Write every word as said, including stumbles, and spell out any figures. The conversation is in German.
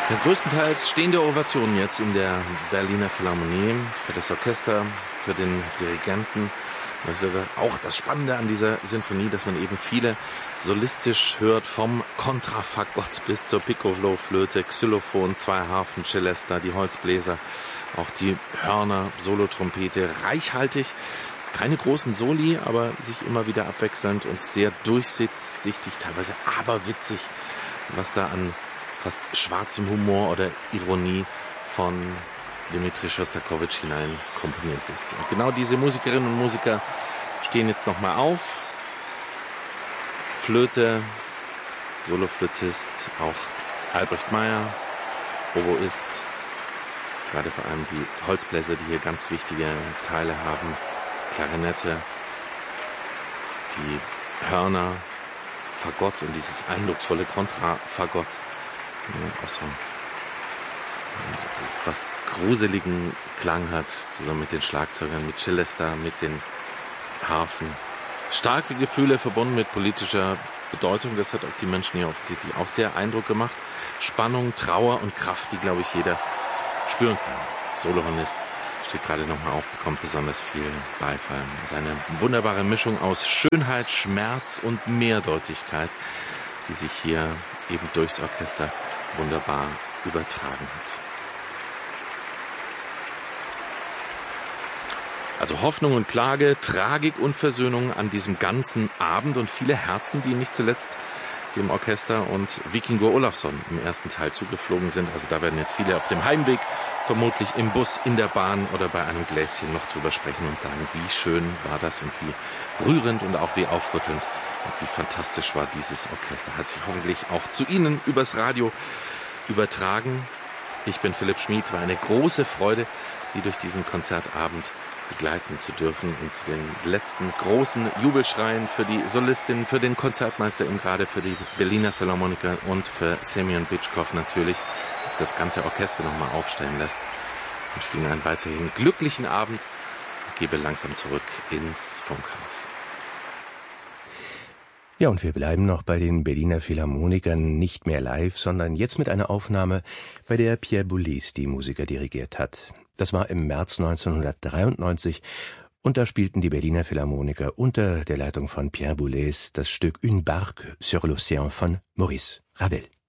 Ja, größtenteils stehende Ovationen jetzt in der Berliner Philharmonie für das Orchester, für den Dirigenten. Das ist auch das Spannende an dieser Sinfonie, dass man eben viele solistisch hört, vom Kontrafagott bis zur Piccolo-Flöte, Xylophon, zwei Harfen, Celesta, die Holzbläser, auch die Hörner, Solotrompete, reichhaltig. Keine großen Soli, aber sich immer wieder abwechselnd und sehr durchsichtig, teilweise aberwitzig, was da an fast schwarzem Humor oder Ironie von Dmitri Schostakowitsch hinein komponiert ist. Und genau diese Musikerinnen und Musiker stehen jetzt nochmal auf. Flöte, Soloflötist, auch Albrecht Meyer, Oboist, gerade vor allem die Holzbläser, die hier ganz wichtige Teile haben, Klarinette, die Hörner, Fagott und dieses eindrucksvolle Kontrafagott, ja, auch so fast gruseligen Klang hat, zusammen mit den Schlagzeugern, mit Celesta, mit den Harfen. Starke Gefühle verbunden mit politischer Bedeutung, das hat auf die Menschen hier offensichtlich auch sehr Eindruck gemacht. Spannung, Trauer und Kraft, die, glaube ich, jeder spüren kann. Solohornist steht gerade nochmal auf, bekommt besonders viel Beifall. Seine wunderbare Mischung aus Schönheit, Schmerz und Mehrdeutigkeit, die sich hier eben durchs Orchester wunderbar übertragen hat. Also Hoffnung und Klage, Tragik und Versöhnung an diesem ganzen Abend und viele Herzen, die nicht zuletzt dem Orchester und Víkingur Ólafsson im ersten Teil zugeflogen sind. Also da werden jetzt viele auf dem Heimweg, vermutlich im Bus, in der Bahn oder bei einem Gläschen noch drüber sprechen und sagen, wie schön war das und wie rührend und auch wie aufrüttelnd und wie fantastisch war dieses Orchester. Hat sich hoffentlich auch zu Ihnen übers Radio übertragen. Ich bin Philipp Schmid, war eine große Freude, Sie durch diesen Konzertabend begleiten zu dürfen und zu den letzten großen Jubelschreien für die Solistin, für den Konzertmeister, eben gerade für die Berliner Philharmoniker und für Semyon Bitschkow natürlich, dass das ganze Orchester nochmal aufstellen lässt. Ich wünsche Ihnen einen weiterhin glücklichen Abend und gebe langsam zurück ins Funkhaus. Ja, und wir bleiben noch bei den Berliner Philharmonikern, nicht mehr live, sondern jetzt mit einer Aufnahme, bei der Pierre Boulez die Musiker dirigiert hat. Das war im März neunzehnhundertdreiundneunzig und da spielten die Berliner Philharmoniker unter der Leitung von Pierre Boulez das Stück Une barque sur l'océan von Maurice Ravel.